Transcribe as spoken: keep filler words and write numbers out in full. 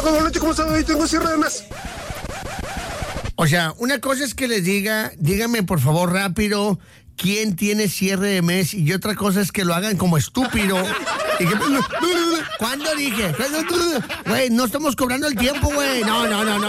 Don Leche, ¿cómo sabe? Ahí tengo cierre de mes. O sea, una cosa es que les diga, dígame por favor rápido quién tiene cierre de mes, y otra cosa es que lo hagan como estúpido. Y que, ¿cuándo dije? Güey, no estamos cobrando el tiempo, güey. No, no, no, no.